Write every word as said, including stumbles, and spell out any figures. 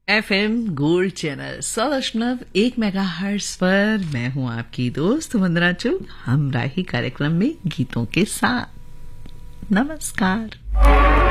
F M gold channel सौ दशमलव एक मेगा हर्ट्ज पर मैं हूं आपकी दोस्त वंदना चुग, हम राही कार्यक्रम में गीतों के साथ। नमस्कार।